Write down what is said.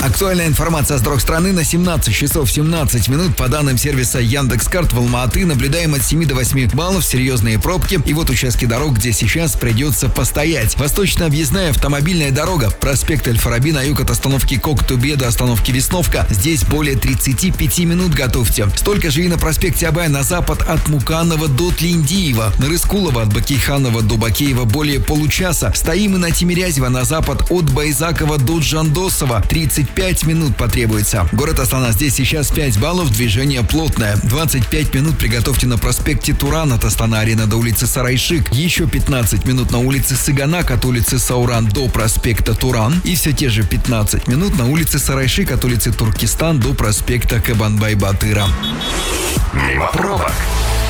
Актуальная информация с дорог страны на 17 часов 17 минут. По данным сервиса Яндекс.Карт, в Алма-Аты наблюдаем от 7 до 8 баллов серьезные пробки. И вот участки дорог, где сейчас придется постоять. Восточно-объездная автомобильная дорога. Проспект Аль-Фараби на юг от остановки Кок-Тубе до остановки Весновка. Здесь более 35 минут готовьте. Столько же и на проспекте Абая на запад от Муканова до Тлиндиева. На Рыскулова от Бакейханова до Бакеева более получаса. Стоим и на Тимирязева на запад от Байзакова до Джандосова. 35 минут потребуется. Город Астана, здесь сейчас 5 баллов, движение плотное. 25 минут приготовьте на проспекте Туран от Астана-Арена до улицы Сарайшик. Еще 15 минут на улице Сыганак от улицы Сауран до проспекта Туран. И все те же 15 минут на улице Сарайшик от улицы Туркестан до проспекта Кабанбай-Батыра. Мимо пробок.